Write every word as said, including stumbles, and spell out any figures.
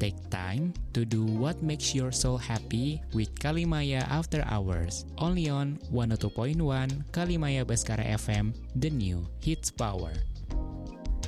Take time to do what makes your soul happy with Kalimaya After Hours. Only on one oh two point one Kalimaya Baskara F M, the new hits power.